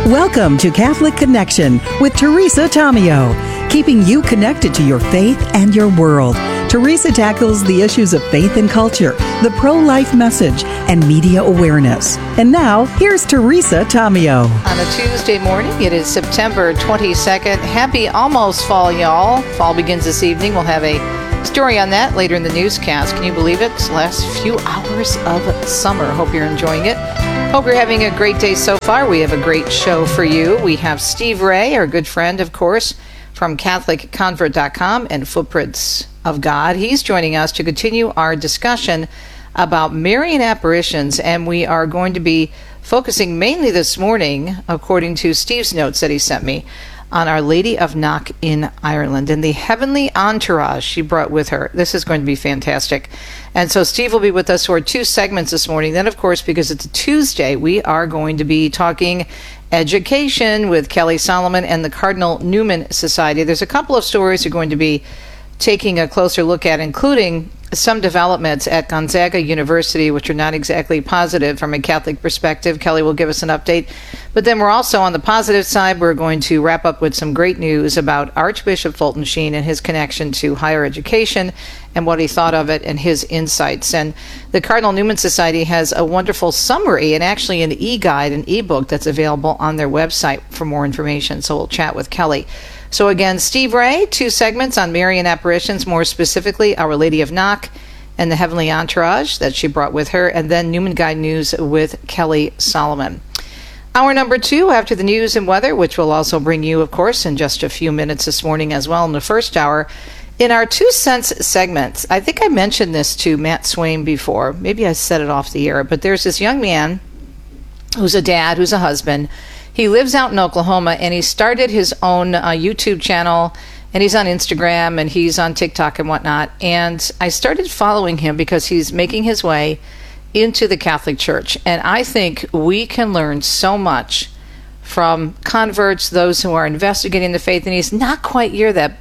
Welcome to Catholic Connection with Teresa Tomeo, keeping you connected to your faith and your world. Teresa tackles the issues of faith and culture, the pro-life message, and media awareness. And now, here's Teresa Tomeo. On a Tuesday morning, it is September 22nd. Happy almost fall, y'all. Fall begins this evening. We'll have a story on that later in the newscast. Can you believe it? It's the last few hours of summer. Hope you're enjoying it. Hope you're having a great day so far. We have a great show for you. We have Steve Ray, our good friend, of course, from CatholicConvert.com and Footprints of God. He's joining us to continue our discussion about Marian apparitions, and we are going to be focusing mainly this morning, according to Steve's notes that he sent me, on Our Lady of Knock in Ireland and the heavenly entourage she brought with her. This is going to be fantastic. And so Steve will be with us for 2 segments this morning. Then, of course, because it's a Tuesday, we are going to be talking education with Kelly Solomon and the Cardinal Newman Society. There's a couple of stories we're going to be taking a closer look at, including some developments at Gonzaga University, which are not exactly positive from a Catholic perspective. Kelly will give us an update. But then we're also on the positive side. We're going to wrap up with some great news about Archbishop Fulton Sheen and his connection to higher education and what he thought of it and his insights. And the Cardinal Newman Society has a wonderful summary and actually an e-guide, an e-book that's available on their website for more information. So we'll chat with Kelly. So again, Steve Ray, 2 segments on Marian apparitions, more specifically Our Lady of Knock and the heavenly entourage that she brought with her, and then Newman Guide News with Kelly Solomon. Hour number 2 after the news and weather, which we'll also bring you, of course, in just a few minutes this morning as well in the first hour. In our 2 cents segments, I think I mentioned this to Matt Swain before. Maybe I said it off the air, but there's this young man who's a dad, who's a husband. He lives out in Oklahoma, and he started his own YouTube channel, and he's on Instagram, and he's on TikTok and whatnot. And I started following him because he's making his way into the Catholic Church. And I think we can learn so much from converts, those who are investigating the faith. And he's not quite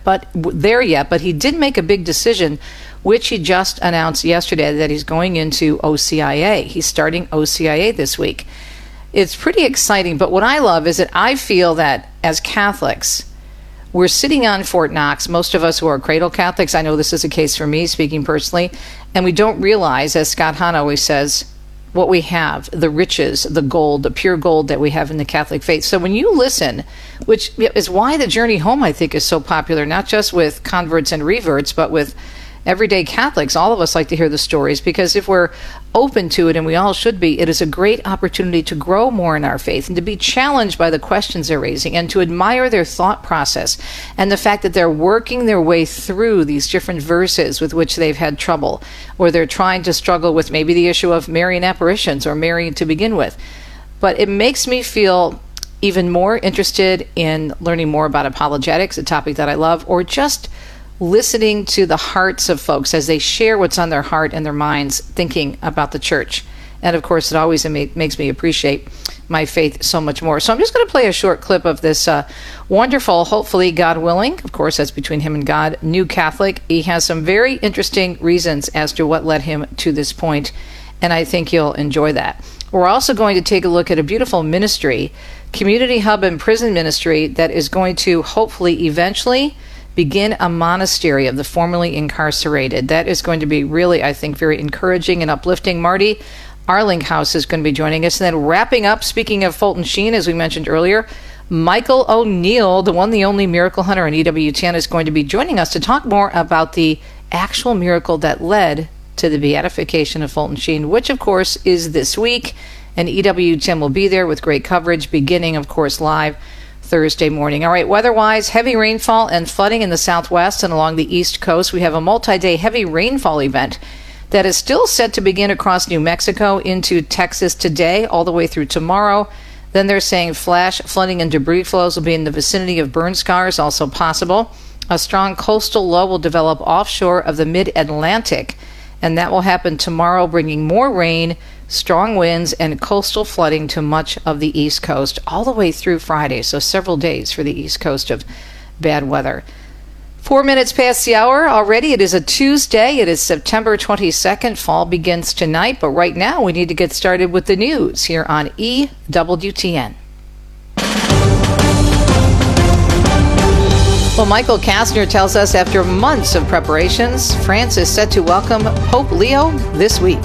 there yet, but he did make a big decision, which he just announced yesterday, that he's going into OCIA. He's starting OCIA this week. It's pretty exciting, but what I love is that I feel that as Catholics, we're sitting on Fort Knox, most of us who are cradle Catholics. I know this is a case for me, speaking personally, and we don't realize, as Scott Hahn always says, what we have, the riches, the gold, the pure gold that we have in the Catholic faith. So when you listen, which is why the Journey Home, I think, is so popular, not just with converts and reverts, but with everyday Catholics. All of us like to hear the stories, because if we're open to it, and we all should be, it is a great opportunity to grow more in our faith and to be challenged by the questions they're raising and to admire their thought process and the fact that they're working their way through these different verses with which they've had trouble, or they're trying to struggle with maybe the issue of Marian apparitions or Mary to begin with. But it makes me feel even more interested in learning more about apologetics, a topic that I love, or just listening to the hearts of folks as they share what's on their heart and their minds, thinking about the church. And of course, it always makes me appreciate my faith so much more. So I'm just going to play a short clip of this wonderful, hopefully God willing, of course that's between him and God, new Catholic. He has some very interesting reasons as to what led him to this point, and I think you'll enjoy that. We're also going to take a look at a beautiful ministry, Community Hub and Prison Ministry, that is going to hopefully eventually begin a monastery of the formerly incarcerated. That is going to be really, I think, very encouraging and uplifting. Marty Arlinghouse is going to be joining us. And then wrapping up, speaking of Fulton Sheen, as we mentioned earlier, Michael O'Neill, the one, the only miracle hunter in EWTN, is going to be joining us to talk more about the actual miracle that led to the beatification of Fulton Sheen, which, of course, is this week. And EWTN will be there with great coverage, beginning, of course, live Thursday morning. All right, weather-wise, heavy rainfall and flooding in the southwest and along the east coast. We have a multi-day heavy rainfall event that is still set to begin across New Mexico into Texas today, all the way through tomorrow. Then they're saying flash flooding and debris flows will be in the vicinity of burn scars, also possible. A strong coastal low will develop offshore of the mid-Atlantic, and that will happen tomorrow, bringing more rain, strong winds, and coastal flooding to much of the East Coast all the way through Friday. So several days for the East Coast of bad weather. 4 minutes past the hour already. It is a Tuesday. It is September 22nd. Fall begins tonight. But right now we need to get started with the news here on EWTN. Well, Michael Kastner tells us after months of preparations, France is set to welcome Pope Leo this week.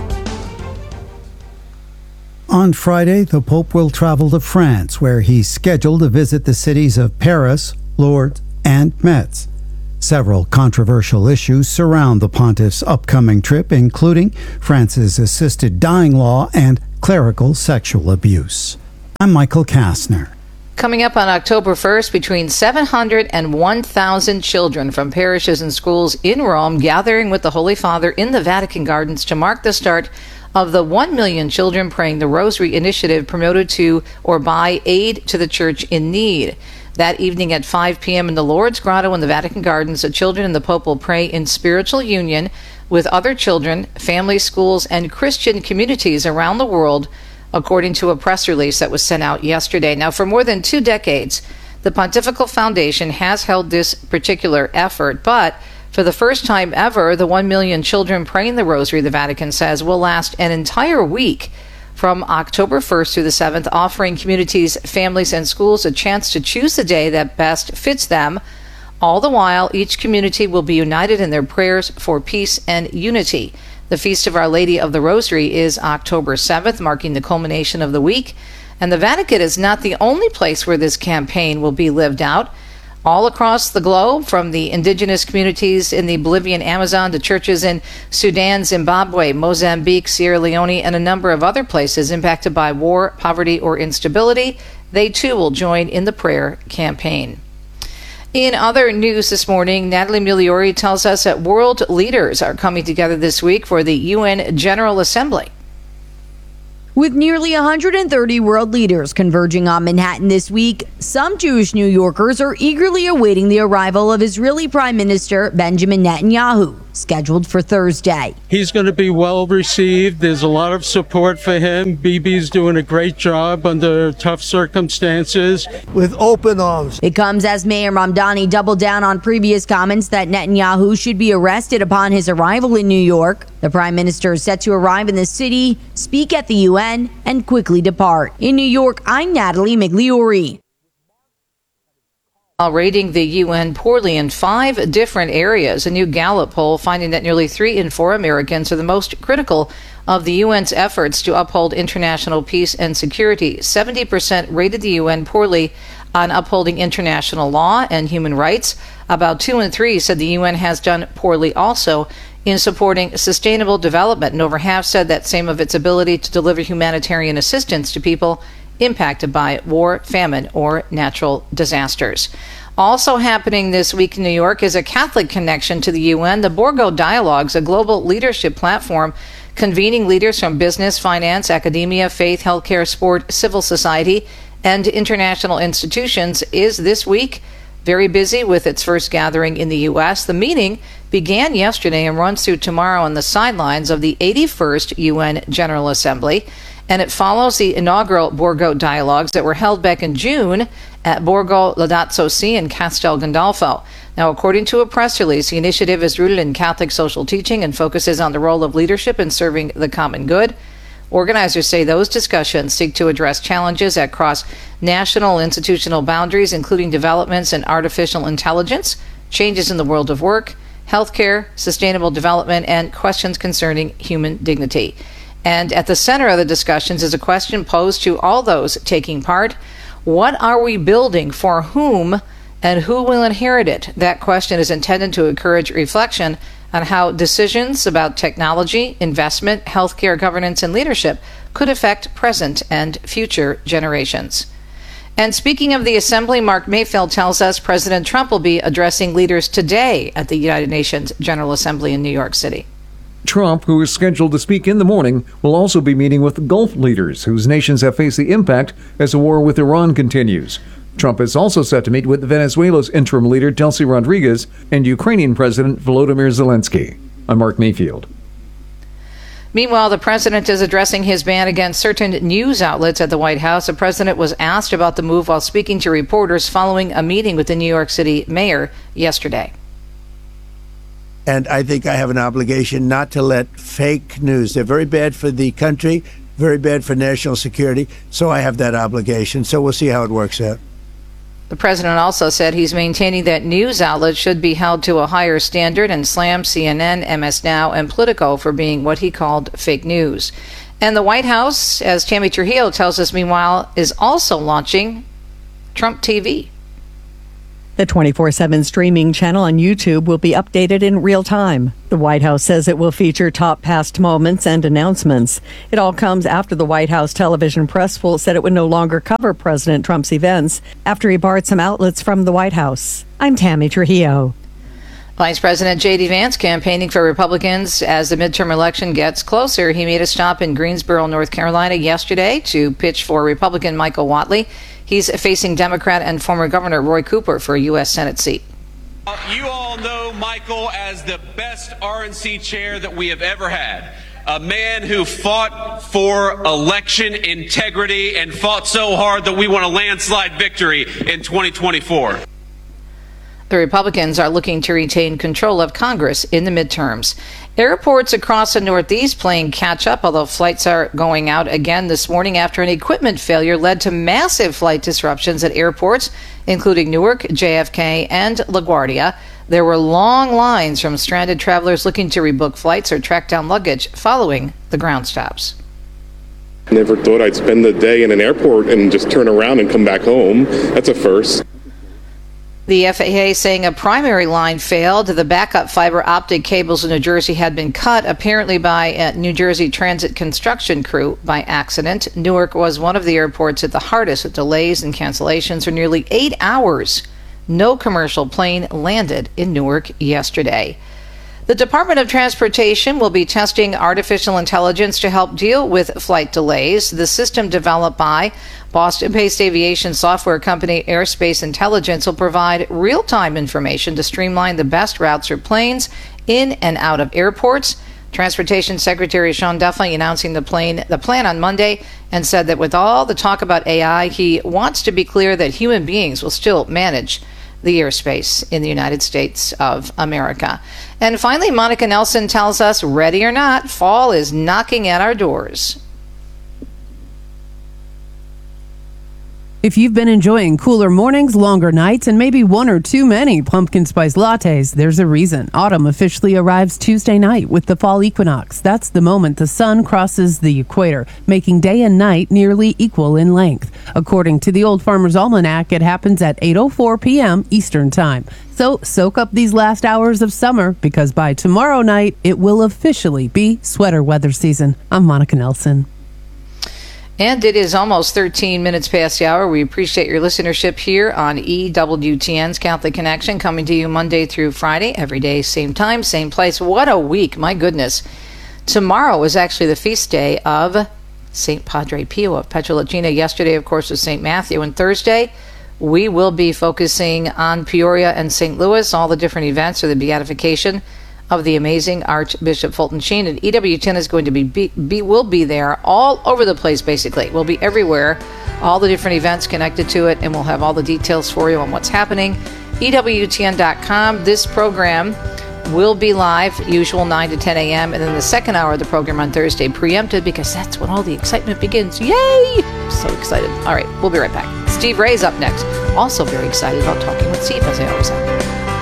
On Friday, the Pope will travel to France, where he's scheduled to visit the cities of Paris, Lourdes, and Metz. Several controversial issues surround the pontiff's upcoming trip, including France's assisted dying law and clerical sexual abuse. I'm Michael Kastner. Coming up on October 1st, between 700 and 1,000 children from parishes and schools in Rome gathering with the Holy Father in the Vatican Gardens to mark the start of the 1 million children praying the Rosary initiative promoted to or by Aid to the Church in Need. That evening at 5 p.m. in the Lourdes Grotto in the Vatican Gardens, the children and the Pope will pray in spiritual union with other children, families, schools, and Christian communities around the world, according to a press release that was sent out yesterday. Now, for more than 2 decades, the Pontifical Foundation has held this particular effort, but for the first time ever, the 1 million children praying the Rosary, the Vatican says, will last an entire week from October 1st through the 7th, offering communities, families, and schools a chance to choose the day that best fits them. All the while, each community will be united in their prayers for peace and unity. The Feast of Our Lady of the Rosary is October 7th, marking the culmination of the week. And the Vatican is not the only place where this campaign will be lived out. All across the globe, from the indigenous communities in the Bolivian Amazon to churches in Sudan, Zimbabwe, Mozambique, Sierra Leone, and a number of other places impacted by war, poverty, or instability, they too will join in the prayer campaign. In other news this morning, Natalie Migliori tells us that world leaders are coming together this week for the UN General Assembly. With nearly 130 world leaders converging on Manhattan this week, some Jewish New Yorkers are eagerly awaiting the arrival of Israeli Prime Minister Benjamin Netanyahu, scheduled for Thursday. He's going to be well received. There's a lot of support for him. Bibi's doing a great job under tough circumstances. With open arms. It comes as Mayor Mamdani doubled down on previous comments that Netanyahu should be arrested upon his arrival in New York. The Prime Minister is set to arrive in the city, speak at the UN, and quickly depart. In New York, I'm Natalie Migliori. While rating the UN poorly in 5 different areas, a new Gallup poll finding that nearly 3 in 4 Americans are the most critical of the UN's efforts to uphold international peace and security. 70% rated the UN poorly on upholding international law and human rights. About 2 in 3 said the UN has done poorly also in supporting sustainable development, and over half said that same of its ability to deliver humanitarian assistance to people impacted by war, famine, or natural disasters. Also happening this week in New York is a Catholic connection to the UN. The Borgo Dialogues, a global leadership platform convening leaders from business, finance, academia, faith, healthcare, sport, civil society, and international institutions, is this week very busy with its first gathering in the U.S. The meeting began yesterday and runs through tomorrow on the sidelines of the 81st UN General Assembly, and it follows the inaugural Borgo Dialogues that were held back in June at Borgo Ladazzo Si in Castel Gandolfo. Now, according to a press release, the initiative is rooted in Catholic social teaching and focuses on the role of leadership in serving the common good. Organizers say those discussions seek to address challenges that cross national institutional boundaries, including developments in artificial intelligence, changes in the world of work, healthcare, sustainable development, and questions concerning human dignity. And at the center of the discussions is a question posed to all those taking part. What are we building, for whom, and who will inherit it? That question is intended to encourage reflection on how decisions about technology, investment, healthcare, governance, and leadership could affect present and future generations. And speaking of the assembly, Mark Mayfield tells us President Trump will be addressing leaders today at the United Nations General Assembly in New York City. Trump, who is scheduled to speak in the morning, will also be meeting with Gulf leaders whose nations have faced the impact as the war with Iran continues. Trump is also set to meet with Venezuela's interim leader, Delcy Rodriguez, and Ukrainian President Volodymyr Zelensky. I'm Mark Mayfield. Meanwhile, the president is addressing his ban against certain news outlets at the White House. The president was asked about the move while speaking to reporters following a meeting with the New York City mayor yesterday. And I think I have an obligation not to let fake news. They're very bad for the country, very bad for national security. So I have that obligation. So we'll see how it works out. The president also said he's maintaining that news outlets should be held to a higher standard and slammed CNN, MS Now, and Politico for being what he called fake news. And the White House, as Tammy Trujillo tells us, meanwhile, is also launching Trump TV. The 24/7 streaming channel on YouTube will be updated in real time. The White House says it will feature top past moments and announcements. It all comes after the White House television press pool said it would no longer cover President Trump's events after he barred some outlets from the White House. I'm Tammy Trujillo. Vice President J.D. Vance campaigning for Republicans as the midterm election gets closer. He made a stop in Greensboro, North Carolina yesterday to pitch for Republican Michael Whatley. He's facing Democrat and former Governor Roy Cooper for a U.S. Senate seat. You all know Michael as the best RNC chair that we have ever had. A man who fought for election integrity and fought so hard that we won a landslide victory in 2024. The Republicans are looking to retain control of Congress in the midterms. Airports across the Northeast playing catch-up, although flights are going out again this morning after an equipment failure led to massive flight disruptions at airports, including Newark, JFK, and LaGuardia. There were long lines from stranded travelers looking to rebook flights or track down luggage following the ground stops. Never thought I'd spend the day in an airport and just turn around and come back home. That's a first. The FAA saying a primary line failed. The backup fiber optic cables in New Jersey had been cut, apparently by a New Jersey Transit construction crew by accident. Newark was one of the airports hit the hardest with delays and cancellations for nearly 8 hours. No commercial plane landed in Newark yesterday. The Department of Transportation will be testing artificial intelligence to help deal with flight delays. The system developed by Boston-based aviation software company Airspace Intelligence will provide real-time information to streamline the best routes for planes in and out of airports. Transportation Secretary Sean Duffy announcing the plan on Monday and said that with all the talk about AI, he wants to be clear that human beings will still manage the airspace in the United States of America. And finally, Monica Nelson tells us, ready or not, fall is knocking at our doors. If you've been enjoying cooler mornings, longer nights, and maybe one or too many pumpkin spice lattes, there's a reason. Autumn officially arrives Tuesday night with the fall equinox. That's the moment the sun crosses the equator, making day and night nearly equal in length. According to the Old Farmer's Almanac, it happens at 8:04 p.m. Eastern Time. So soak up these last hours of summer, because by tomorrow night, it will officially be sweater weather season. I'm Monica Nelson. And it is almost 13 minutes past the hour. We appreciate your listenership here on EWTN's Catholic Connection, coming to you Monday through Friday, every day, same time, same place. What a week, my goodness. Tomorrow is actually the feast day of St. Padre Pio of Pietrelcina. Yesterday, of course, was St. Matthew. And Thursday, we will be focusing on Peoria and St. Louis, all the different events for the beatification of the amazing Archbishop Fulton Sheen. And EWTN is going to will be there all over the place, basically. We'll be everywhere, all the different events connected to it, and we'll have all the details for you on what's happening. EWTN.com. This program will be live, usual 9 to 10 a.m., and then the second hour of the program on Thursday, preempted, because that's when all the excitement begins. Yay! So excited. All right, we'll be right back. Steve Ray's up next. Also very excited about talking with Steve, as I always am.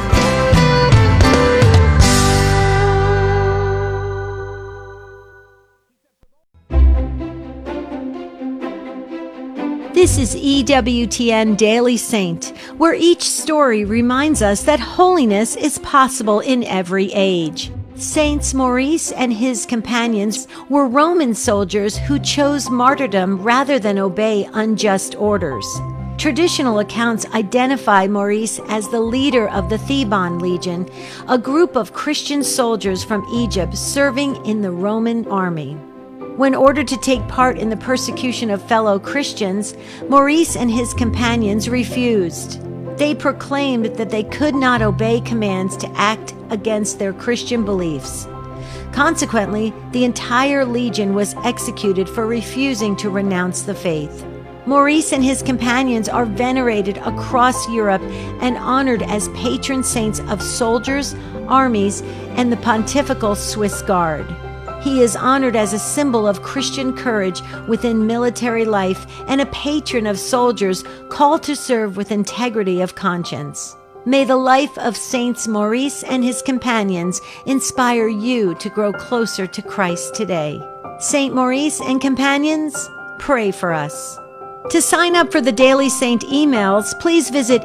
This is EWTN Daily Saint, where each story reminds us that holiness is possible in every age. Saints Maurice and his companions were Roman soldiers who chose martyrdom rather than obey unjust orders. Traditional accounts identify Maurice as the leader of the Theban Legion, a group of Christian soldiers from Egypt serving in the Roman army. When ordered to take part in the persecution of fellow Christians, Maurice and his companions refused. They proclaimed that they could not obey commands to act against their Christian beliefs. Consequently, the entire legion was executed for refusing to renounce the faith. Maurice and his companions are venerated across Europe and honored as patron saints of soldiers, armies, and the Pontifical Swiss Guard. He is honored as a symbol of Christian courage within military life and a patron of soldiers called to serve with integrity of conscience. May the life of Saints Maurice and his companions inspire you to grow closer to Christ today. Saint Maurice and companions, pray for us. To sign up for the Daily Saint emails, please visit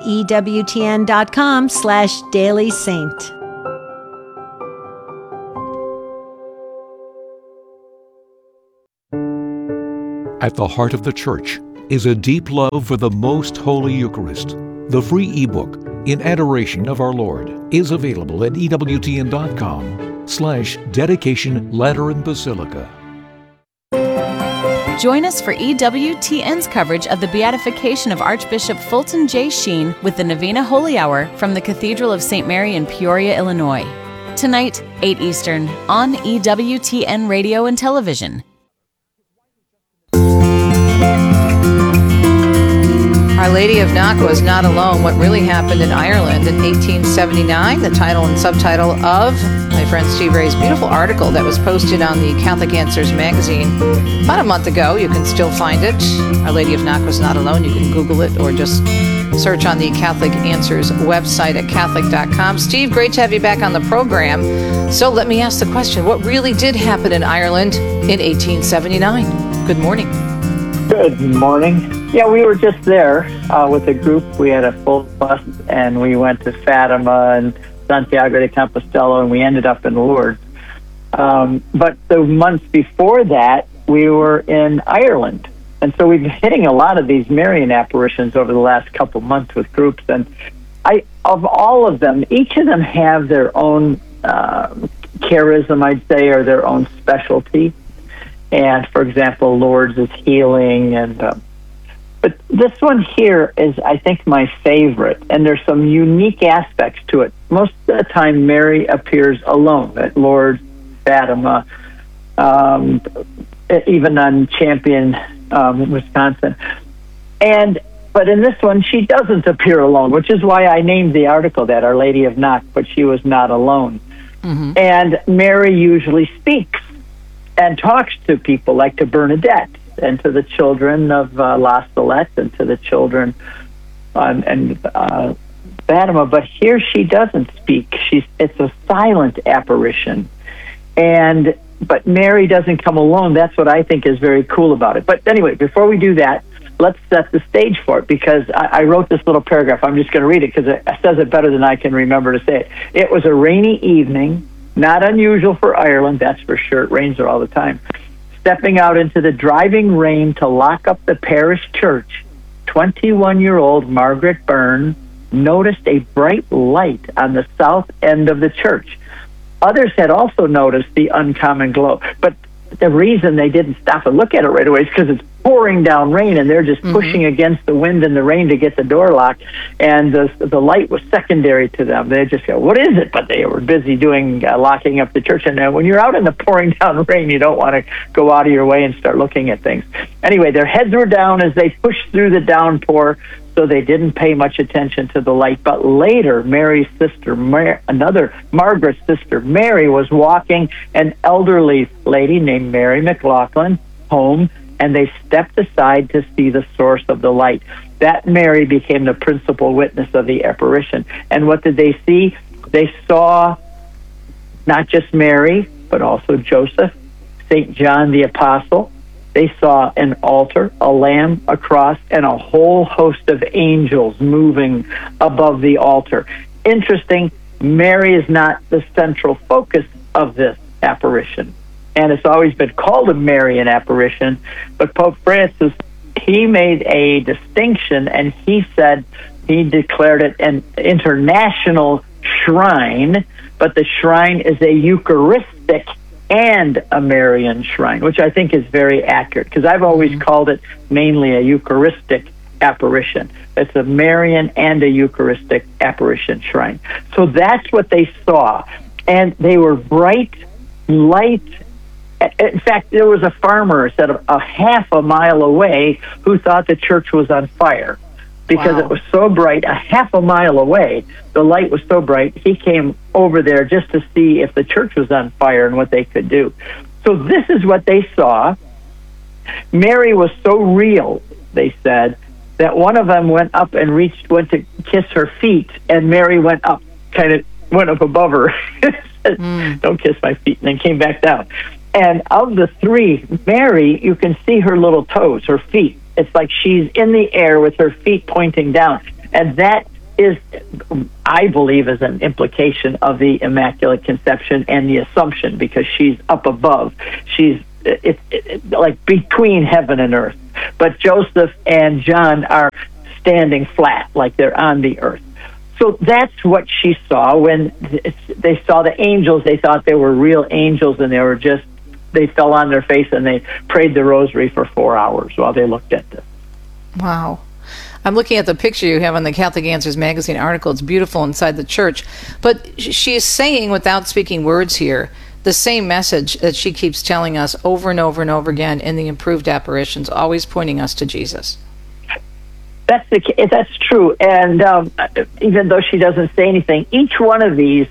EWTN.com/dailysaint. At the heart of the Church is a deep love for the Most Holy Eucharist. The free ebook, In Adoration of Our Lord, is available at EWTN.com/dedication Lateran Basilica. Join us for EWTN's coverage of the beatification of Archbishop Fulton J. Sheen with the Novena Holy Hour from the Cathedral of St. Mary in Peoria, Illinois. Tonight, 8 Eastern, on EWTN Radio and Television. Our Lady of Knock was not alone. What really happened in Ireland in 1879, the title and subtitle of my friend Steve Ray's beautiful article that was posted on the Catholic Answers magazine about a month ago. You can still find it. Our Lady of Knock was not alone. You can Google it or just search on the Catholic Answers website at Catholic.com. Steve, great to have you back on the program. So let me ask the question, what really did happen in Ireland in 1879? Good morning. Good morning. Yeah, we were just there with a group. We had a full bus, and we went to Fatima and Santiago de Compostela, and we ended up in Lourdes. But the months before that, we were in Ireland. And so we've been hitting a lot of these Marian apparitions over the last couple months with groups. And of all of them, each of them have their own charism, I'd say, or their own specialty. And, for example, Lourdes is healing. But this one here is, I think, my favorite. And there's some unique aspects to it. Most of the time, Mary appears alone at Lourdes, Fatima, even on Champion, Wisconsin. But in this one, she doesn't appear alone, which is why I named the article that, Our Lady of Knock, but she was not alone. Mm-hmm. And Mary usually speaks and talks to people, like to Bernadette and to the children of La Salette and to the children and Fatima. But here she doesn't speak. It's a silent apparition. But Mary doesn't come alone. That's what I think is very cool about it. But anyway, before we do that, let's set the stage for it, because I wrote this little paragraph. I'm just going to read it because it says it better than I can remember to say it. It was a rainy evening, not unusual for Ireland, that's for sure. It rains there all the time. Stepping out into the driving rain to lock up the parish church, 21-year-old Margaret Byrne noticed a bright light on the south end of the church. Others had also noticed the uncommon glow, but the reason they didn't stop and look at it right away is because it's pouring down rain, and they're just pushing against the wind and the rain to get the door locked, and the light was secondary to them. They just go, what is it? But they were busy doing locking up the church, and when you're out in the pouring down rain, you don't want to go out of your way and start looking at things. Anyway, their heads were down as they pushed through the downpour, so they didn't pay much attention to the light. But later, Mary's sister, Margaret's sister, Mary, was walking an elderly lady named Mary McLaughlin home, and they stepped aside to see the source of the light. That Mary became the principal witness of the apparition. And what did they see? They saw not just Mary, but also Joseph, St. John the Apostle. They saw an altar, a lamb, a cross, and a whole host of angels moving above the altar. Interesting, Mary is not the central focus of this apparition. And it's always been called a Marian apparition, but Pope Francis, he made a distinction, and he declared it an international shrine, but the shrine is a Eucharistic and a Marian shrine, which I think is very accurate, because I've always called it mainly a Eucharistic apparition. It's a Marian and a Eucharistic apparition shrine. So that's what they saw. And they were bright, light. In fact, there was a farmer said a half a mile away who thought the church was on fire because it was so bright. A half a mile away, the light was so bright, he came over there just to see if the church was on fire and what they could do. So this is what they saw. Mary was so real, they said, that one of them went up and went to kiss her feet, and Mary went up above her. Said, don't kiss my feet, and then came back down. And of the three, Mary, you can see her little toes, her feet. It's like she's in the air with her feet pointing down. And that is, I believe, is an implication of the Immaculate Conception and the Assumption, because she's up above. She's it's like between heaven and earth. But Joseph and John are standing flat, like they're on the earth. So that's what she saw when they saw the angels. They thought they were real angels, and they fell on their face and they prayed the rosary for 4 hours while they looked at this. Wow. I'm looking at the picture you have on the Catholic Answers magazine article. It's beautiful inside the church. But she is saying, without speaking words here, the same message that she keeps telling us over and over and over again in the improved apparitions, always pointing us to Jesus. That's true. And even though she doesn't say anything, each one of these,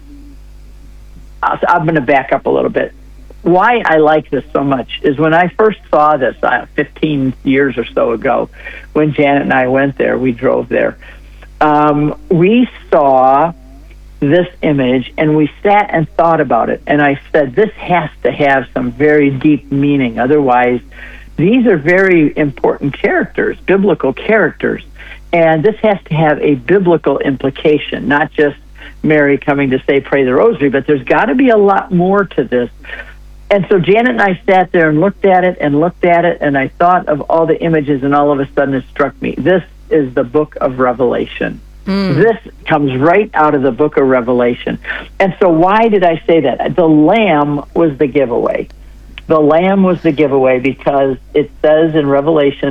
I'm going to back up a little bit. Why I like this so much is when I first saw this 15 years or so ago, when Janet and I went there, we drove there, we saw this image and we sat and thought about it. And I said, this has to have some very deep meaning. Otherwise, these are very important characters, biblical characters. And this has to have a biblical implication, not just Mary coming to say, pray the rosary, but there's got to be a lot more to this. And so Janet and I sat there and looked at it, and I thought of all the images, and all of a sudden it struck me. This is the book of Revelation. This comes right out of the book of Revelation. And so why did I say that? The Lamb was the giveaway. The Lamb was the giveaway because it says in Revelation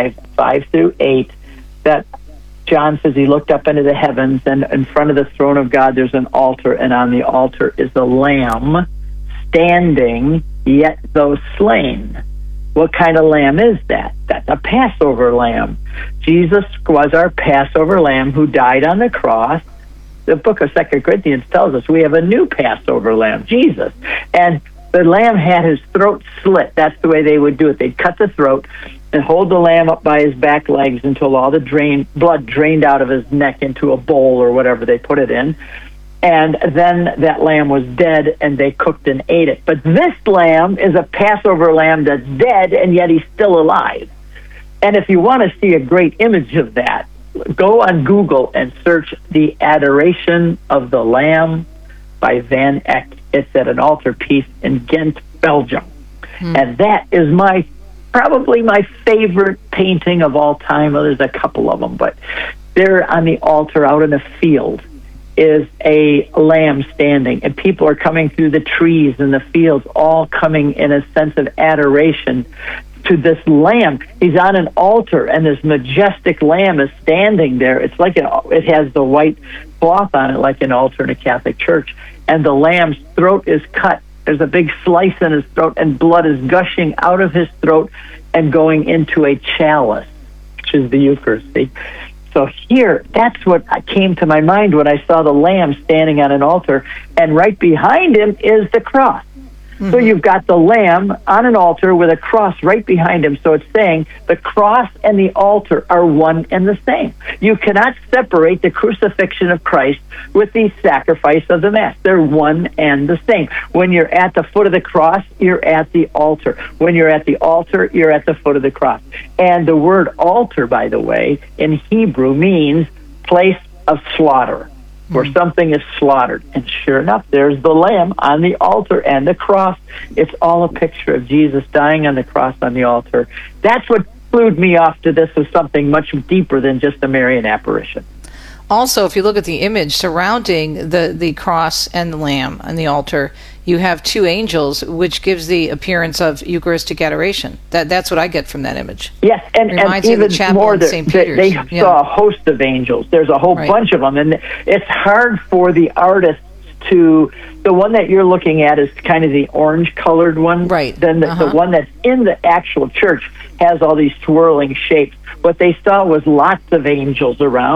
5:5-8, that John says he looked up into the heavens, and in front of the throne of God there's an altar, and on the altar is the Lamb standing, yet though slain. What kind of lamb is that? That's a Passover lamb. Jesus was our Passover lamb who died on the cross. The book of 2 Corinthians tells us we have a new Passover lamb, Jesus. And the lamb had his throat slit. That's the way they would do it. They'd cut the throat and hold the lamb up by his back legs until all the blood drained out of his neck into a bowl or whatever they put it in. And then that lamb was dead, and they cooked and ate it. But this lamb is a Passover lamb that's dead, and yet he's still alive. And if you want to see a great image of that, go on Google and search The Adoration of the Lamb by Van Eyck. It's at an altar piece in Ghent, Belgium. And that is probably my favorite painting of all time. Well, there's a couple of them, but there on the altar out in a field is a lamb standing, and people are coming through the trees and the fields, all coming in a sense of adoration to this lamb. He's on an altar, and this majestic lamb is standing there. It's like it has the white cloth on it, like an altar in a Catholic church, and the lamb's throat is cut. There's a big slice in his throat, and blood is gushing out of his throat and going into a chalice, which is the Eucharist. So here, that's what came to my mind when I saw the lamb standing on an altar, and right behind him is the cross. So you've got the lamb on an altar with a cross right behind him. So it's saying the cross and the altar are one and the same. You cannot separate the crucifixion of Christ with the sacrifice of the Mass. They're one and the same. When you're at the foot of the cross, you're at the altar. When you're at the altar, you're at the foot of the cross. And the word altar, by the way, in Hebrew means place of slaughter, where something is slaughtered. And sure enough, there's the lamb on the altar and the cross. It's all a picture of Jesus dying on the cross on the altar. That's what clued me off to this as something much deeper than just a Marian apparition. Also, if you look at the image surrounding the cross and the lamb on the altar, you have two angels, which gives the appearance of Eucharistic adoration. That's what I get from that image. Yes, and even more, they saw a host of angels. There's a whole bunch of them, and it's hard for the artists to... The one that you're looking at is kind of the orange-colored one. Right. Then the one that's in the actual church has all these swirling shapes. What they saw was lots of angels around,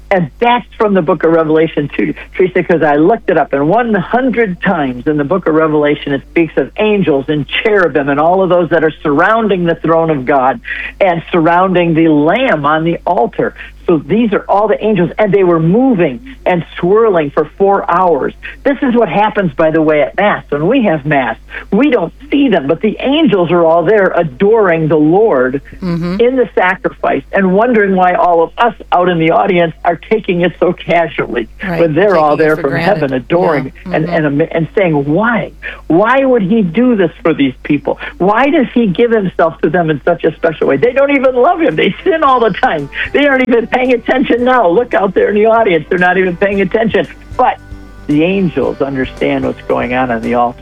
And that's from the book of Revelation too, Teresa, because I looked it up. And 100 times in the book of Revelation, it speaks of angels and cherubim and all of those that are surrounding the throne of God and surrounding the Lamb on the altar. So these are all the angels, and they were moving and swirling for 4 hours. This is what happens, by the way, at Mass. When we have Mass, we don't see them, but the angels are all there adoring the Lord in the sacrifice and wondering why all of us out in the audience are taking it so casually when they're all there from heaven adoring and saying, why? Why would he do this for these people? Why does he give himself to them in such a special way? They don't even love him. They sin all the time. They aren't even paying attention now. Look out there in the audience. They're not even paying attention. But the angels understand what's going on the altar.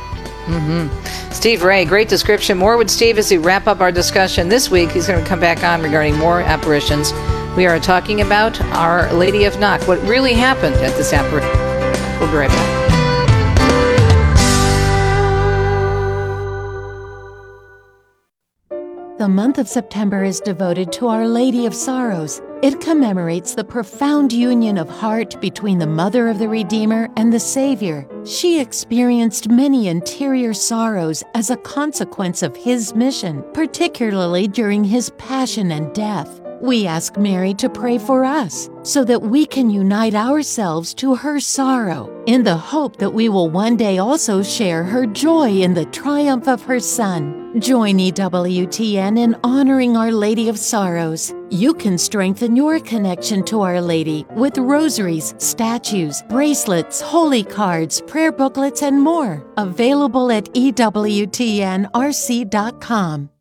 Steve Ray, great description. More with Steve as we wrap up our discussion this week. He's going to come back on regarding more apparitions. We are talking about Our Lady of Knock, what really happened at this apparition. We'll be right back. The month of September is devoted to Our Lady of Sorrows. It commemorates the profound union of heart between the Mother of the Redeemer and the Savior. She experienced many interior sorrows as a consequence of his mission, particularly during his passion and death. We ask Mary to pray for us so that we can unite ourselves to her sorrow in the hope that we will one day also share her joy in the triumph of her Son. Join EWTN in honoring Our Lady of Sorrows. You can strengthen your connection to Our Lady with rosaries, statues, bracelets, holy cards, prayer booklets, and more. Available at EWTNRC.com.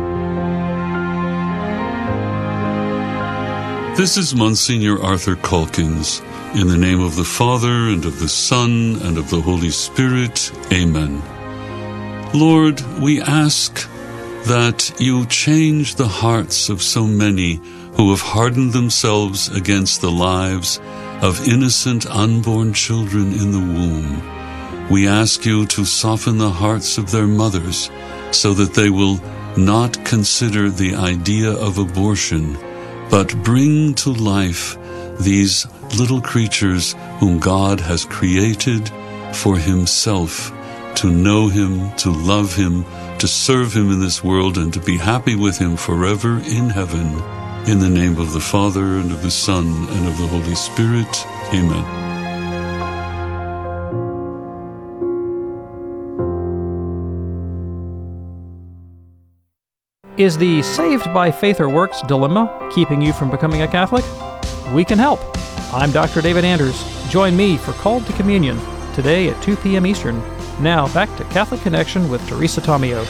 This is Monsignor Arthur Calkins. In the name of the Father, and of the Son, and of the Holy Spirit. Amen. Lord, we ask that you change the hearts of so many who have hardened themselves against the lives of innocent unborn children in the womb. We ask you to soften the hearts of their mothers so that they will not consider the idea of abortion, but bring to life these little creatures whom God has created for himself, to know him, to love him, to serve him in this world, and to be happy with him forever in heaven. In the name of the Father, and of the Son, and of the Holy Spirit. Amen. Is the saved by faith or works dilemma keeping you from becoming a Catholic? We can help. I'm Dr. David Anders. Join me for Called to Communion today at 2 p.m. Eastern. Now back to Catholic Connection with Teresa Tomeo.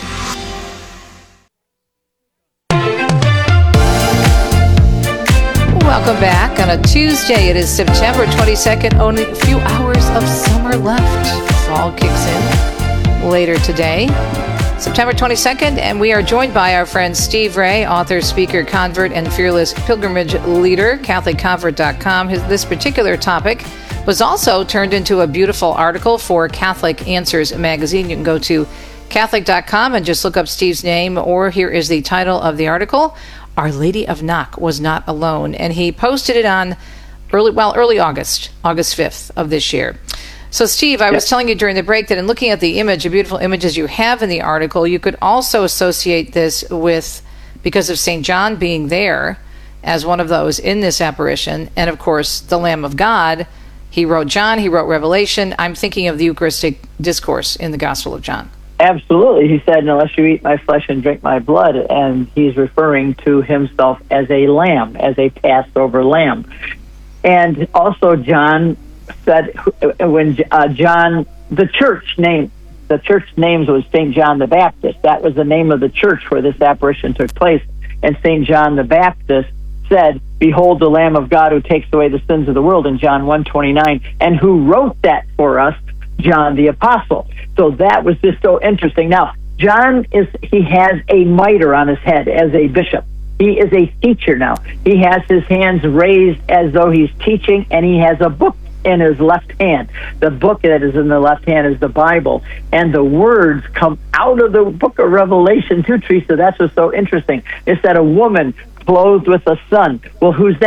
Welcome back on a Tuesday. It is September 22nd. Only a few hours of summer left. Fall kicks in later today. September 22nd, and we are joined by our friend Steve Ray, author, speaker, convert, and fearless pilgrimage leader, CatholicConvert.com. This particular topic was also turned into a beautiful article for Catholic Answers magazine. You can go to Catholic.com and just look up Steve's name, or here is the title of the article, Our Lady of Knock Was Not Alone. And he posted it on early August 5th of this year. So, Steve, I was telling you during the break that in looking at the image, the beautiful images you have in the article, you could also associate this with, because of St. John being there as one of those in this apparition, and of course, the Lamb of God. He wrote John, he wrote Revelation. I'm thinking of the Eucharistic discourse in the Gospel of John. Absolutely. He said, unless you eat my flesh and drink my blood, and he's referring to himself as a lamb, as a Passover lamb. And also John said, when John, the church names was St. John the Baptist. That was the name of the church where this apparition took place. And St. John the Baptist said, behold the Lamb of God who takes away the sins of the world, in John 1:29. And who wrote that for us? John the Apostle. So that was just so interesting. Now, John he has a mitre on his head as a bishop. He is a teacher now. He has his hands raised as though he's teaching, and he has a book in his left hand. The book that is in the left hand is the Bible, and the words come out of the book of Revelation too, Teresa. That's what's so interesting. It said a woman clothed with a son. Well, who's that?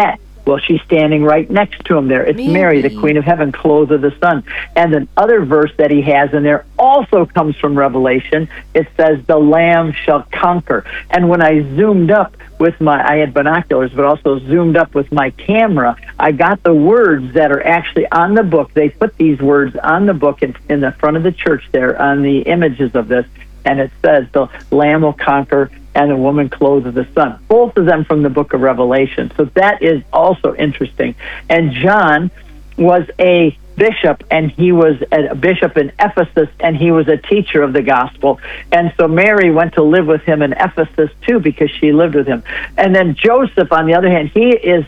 Well, she's standing right next to him there. It's Mary, the Queen of Heaven, clothed with the sun. And another verse that he has in there also comes from Revelation. It says, the Lamb shall conquer. And when I zoomed up with I had binoculars, but also zoomed up with my camera, I got the words that are actually on the book. They put these words on the book in the front of the church there on the images of this. And it says, the Lamb will conquer and the woman clothed with the sun. Both of them from the book of Revelation. So that is also interesting. And John was a bishop, and he was a bishop in Ephesus, and he was a teacher of the gospel. And so Mary went to live with him in Ephesus too, because she lived with him. And then Joseph, on the other hand, he is